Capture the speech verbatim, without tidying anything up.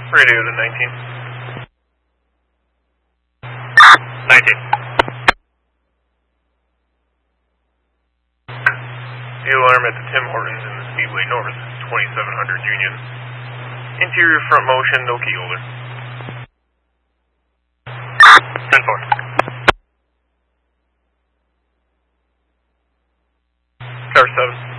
Radio to nineteen. nineteen. The alarm at the Tim Hortons in the Speedway North, twenty-seven hundred Union. Interior front motion, no key holder. ten four. Car seven.